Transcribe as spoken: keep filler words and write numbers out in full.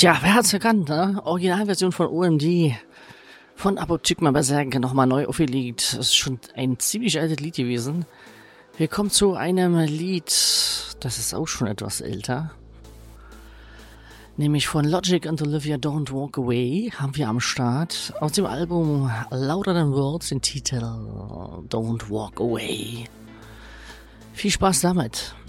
Tja, wer hat's erkannt, ne? Originalversion von O M D. Von Apotheke Berserk nochmal neu aufgelegt. Das ist schon ein ziemlich altes Lied gewesen. Wir kommen zu einem Lied, das ist auch schon etwas älter. Nämlich von Logic und Olivia, Don't Walk Away, haben wir am Start. Aus dem Album Louder Than Words, den Titel Don't Walk Away. Viel Spaß damit.